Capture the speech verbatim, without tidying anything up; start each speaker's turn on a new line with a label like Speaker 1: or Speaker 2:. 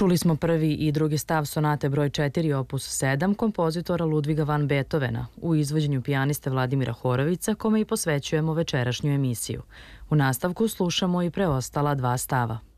Speaker 1: Čuli smo prvi i drugi stav sonate broj četiri opus sedam kompozitora Ludviga van Beethovena u izvođenju pijaniste Vladimira Horovića, kome i posvećujemo večerašnju emisiju. U nastavku slušamo i preostala dva stava.